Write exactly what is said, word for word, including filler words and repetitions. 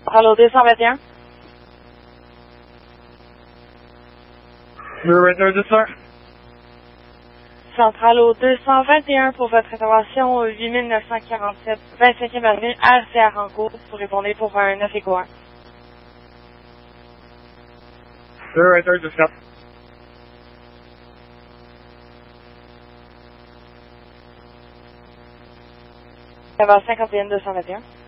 Allô, deux cent vingt et un? Numéro vingt-deux, sir. Centrale au deux cent vingt et un pour votre intervention au huit mille neuf cent quarante-sept, vingt-cinquième avenue, R C à Rancourt. Vous répondez pour un neuf écho un. Numéro vingt-deux, dix quatre. Ça va cinquante et un deux cent vingt et un.